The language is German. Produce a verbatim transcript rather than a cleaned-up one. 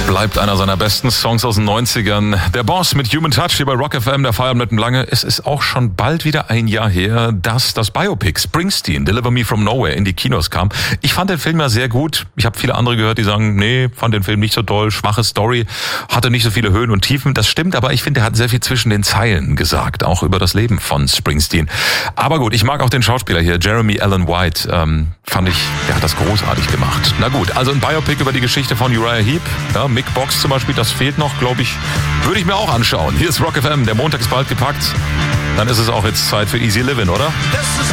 bleibt einer seiner besten Songs aus den neunzigern. Der Boss mit Human Touch hier bei Rock F M, der Feierabend mit dem Lange. Es ist auch schon bald wieder ein Jahr her, dass das Biopic Springsteen, Deliver Me From Nowhere, in die Kinos kam. Ich fand den Film ja sehr gut. Ich habe viele andere gehört, die sagen, nee, fand den Film nicht so toll, schwache Story, hatte nicht so viele Höhen und Tiefen. Das stimmt, aber ich finde, er hat sehr viel zwischen den Zeilen gesagt, auch über das Leben von Springsteen. Aber gut, ich mag auch den Schauspieler hier, Jeremy Allen White. Ähm, fand ich, der hat das großartig gemacht. Na gut, also ein Biopic über die Geschichte von Uriah Heep, ja, Mick Box zum Beispiel, das fehlt noch, glaube ich, würde ich mir auch anschauen. Hier ist Rock F M, der Montag ist bald gepackt. Dann ist es auch jetzt Zeit für Easy Living, oder?